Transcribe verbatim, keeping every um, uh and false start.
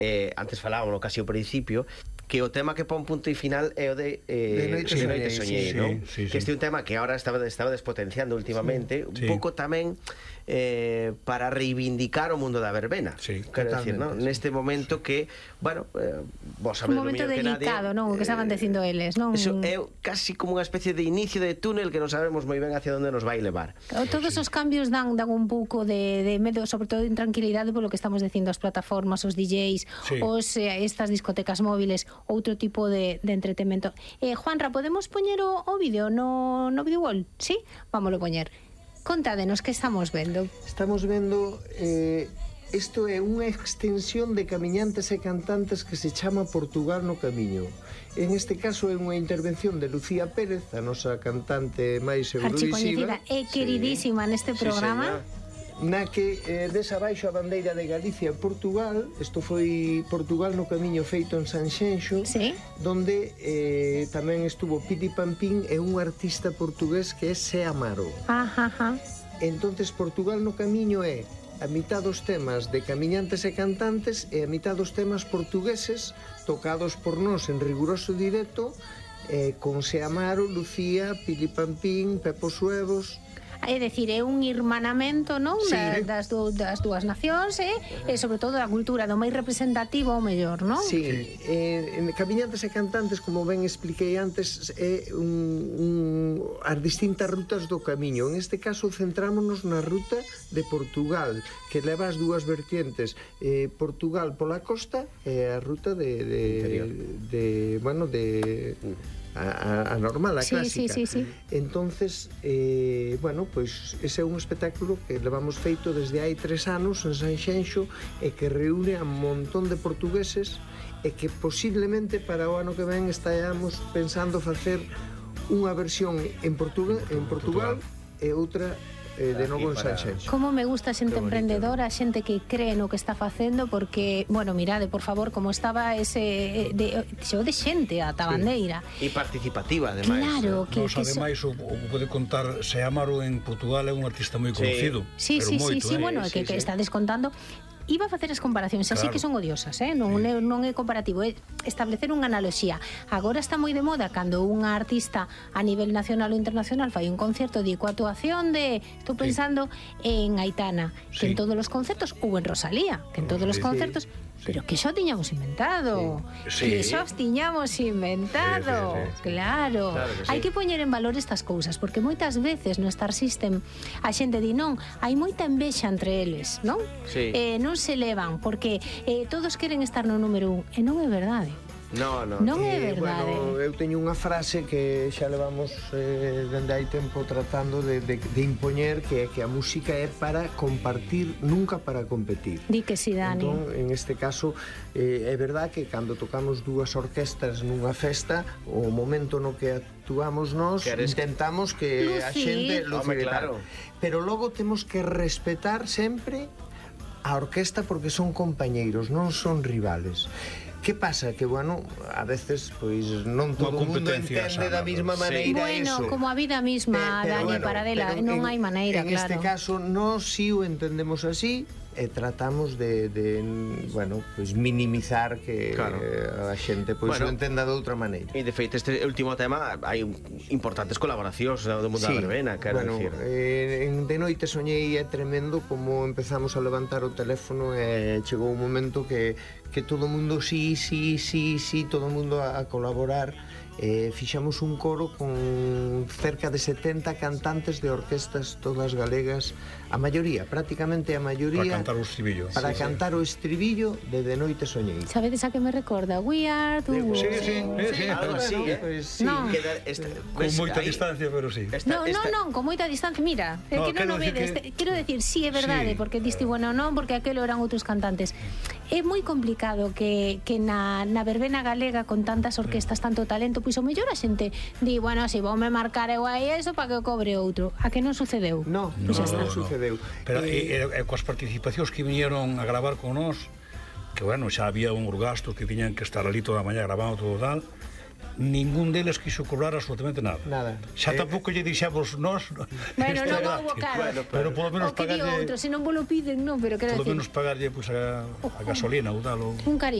eh, antes falábamos casi ao principio, que o tema que pon punto e final é o de eh, De Noite de Noite Soñei, Soñei, sí, non? sí, sí. Que este é un tema que ahora estaba, estaba despotenciando últimamente, Sí. un pouco tamén eh, para reivindicar o mundo da verbena. Sí, quero decir, non? totalmente, sí. Neste momento que, bueno, eh, vos Un sabedes momento que delicado, nadie, non? O que estaban dicindo eles, non? Eso é casi como unha especie de inicio de túnel que non sabemos moi ben hacia onde nos vai levar. Todos os cambios dan, dan un pouco de, de medo, sobre todo de intranquilidade polo que estamos dicindo, as plataformas, os D Js, Sí. os, eh, estas discotecas móviles, outro tipo de, de entretemento. Eh, Juanra, podemos poñer o, o vídeo no, no video wall? Sí? Vámoslo poñer. Contádenos, que estamos vendo? Estamos vendo eh, isto é unha extensión de camiñantes e cantantes que se chama Portugal no Camiño. En este caso é unha intervención de Lucía Pérez, a nosa cantante máis eurovisiva, Archicoñecida e queridísima neste Sí, programa. señor. na que eh, desabaixo a bandeira de Galicia e Portugal. Isto foi Portugal no Camiño feito en Sanxenxo, Sí. donde eh, tamén estuvo Piti Pampín e un artista portugués que é Se Amaro. Ajá, ajá. Entonces Portugal no Camiño é a mitad dos temas de camiñantes e cantantes e a mitad dos temas portugueses tocados por nós en riguroso directo, eh, con Se Amaro, Lucía, Pili Pampín, Pepo Suevos. É dicir, é un irmanamento, non? Sí. Da, das, du, das dúas nacións, eh? E sobre todo da cultura, do máis representativo ao mellor, non? Sí, eh, en Camiñantes e Cantantes, como ben expliquei antes, é un, un, as distintas rutas do camiño. En este caso centrámonos na ruta de Portugal, que leva as dúas vertientes, eh, Portugal pola costa e a ruta de, de, de bueno, de a, a normal, a Sí, clásica. sí, sí, sí. Entonces, eh, bueno, pois ese é un espectáculo que levamos feito desde hai tres anos en Sanxenxo e que reúne a un montón de portugueses e que posiblemente para o ano que ven estaamos pensando facer unha versión en Portugal, en Portugal e outra eh, de novo en Sanxenxo. Como me gusta a xente Qué bonito. emprendedora, a xente que cree no que está facendo, porque, bueno, mirade, por favor, como estaba ese de, xo de xente ata a bandeira. E participativa, ademais. Claro, que, Nos, que so... ademais, o, o pode contar, Se Amaro en Portugal é un artista moi Sí. conocido. Sí, pero sí, moito, sí, sí, eh? bueno, Sí, que, que sí. está descontando. Iba a facer as comparacións, así Claro. que son odiosas, eh? non, Sí. é, non é comparativo, é establecer unha analoxía. Agora está moi de moda cando unha artista a nivel nacional ou internacional fai un concerto de coa actuación de, estou pensando en Aitana, que Sí. en todos os concertos, ou en Rosalía, que en todos os Sí. concertos, pero que xa tiñamos inventado, Sí. que xa os tiñamos inventado, Sí, sí, sí. claro. Claro que sí. Hai que poñer en valor estas cousas, porque moitas veces no Star System a xente di non, hai moita envexa entre eles, non? Sí. Eh, non se levan, porque eh, todos queren estar no número un, e non é verdade. No, no. Non é Eh, verdade. bueno, eu teño unha frase que xa levamos eh, dende hai tempo tratando de, de, de impoñer, que é que a música é para compartir, nunca para competir. Di que si, Dani. Entón, en este caso, eh, é verdad que cando tocamos dúas orquestas nunha festa, o momento no que actuamos nós, Queres- intentamos que a Lucir. xente Home, lucir e claro. tal. Pero logo temos que respetar sempre a orquesta, porque son compañeiros, non son rivales. Que pasa? Que, bueno, a veces, pois, non todo o mundo competencia entende sana, da mesma sí. maneira Bueno, eso. como a vida misma, Eh, pero Dani, bueno, Paradela, pero non en- hai maneira, en claro. este caso, nós si o entendemos así e tratamos de, de bueno, pois minimizar que Claro. eh, a xente pois Bueno. o entenda de outra maneira. E de feito, este último tema hai un- importantes colaboracións do mundo da verbena, quero bueno, dicir. eh, en De Noite Soñei é tremendo como empezamos a levantar o teléfono e chegou un momento que, que todo o mundo sí, sí, sí, sí, todo o mundo a, a colaborar. Eh, fixamos un coro con cerca de setenta cantantes de orquestas todas galegas, a maioría, prácticamente a maioría, Para cantar o estribillo. para Sí, sí. cantar o estribillo de De Noite Soñei. Sabedes a que me recorda? We are the world. Sí, sí, sí, sí. Algo así, Bueno, eh? pues sí. No. Queda esta, Con ves, moita aí- distancia, pero sí. esta- No, no, esta- non, con moita distancia, mira, é No, que non quero o decir vedes, que- te- quero decir, sí, é verdade, Sí. porque diste, bueno, non, porque aquelo eran outros cantantes. É moi complicado que, que na, na verbena galega con tantas orquestas, tanto talento, pois o mellor a xente di, bueno, si vou me marcar eu aí eso para que o cobre outro. A que non sucedeu? No, Pois no, xa está. non sucedeu. Pero Eh, e, e, e coas participacións que viñeron a gravar con nós, que bueno, xa había un gastos que tiñan que estar ali toda a mañá grabando todo tal, ningún deles quiso cobrar absolutamente nada. Nada. Xa tampouco lle dixemos nós. Bueno, non houbo caro. Pero polo menos O que di pagarlle, outro, se non vos lo piden, non, pero quero polo decir, menos pagarlle pois a, a gasolina ou tal. un cariño.